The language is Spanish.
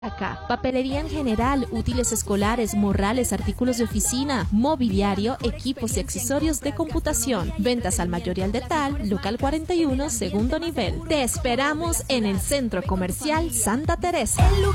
Acá, papelería en general, útiles escolares, morrales, artículos de oficina, mobiliario, equipos y accesorios de computación. Ventas al mayor y al detal, local 41, segundo nivel. Te esperamos en el Centro Comercial Santa Teresa.